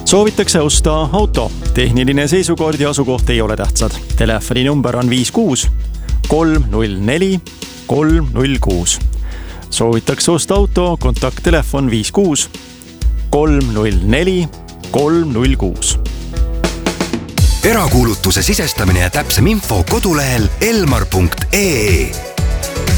Soovitakse osta auto. Tehniline seisukord ja asukoht ei ole tähtsad. Telefoninumber on 56 304 306. Soovitakse osta auto, kontakttelefon 56 304 306. Erakuulutuse sisestamine ja täpsem info kodulehel elmar.ee.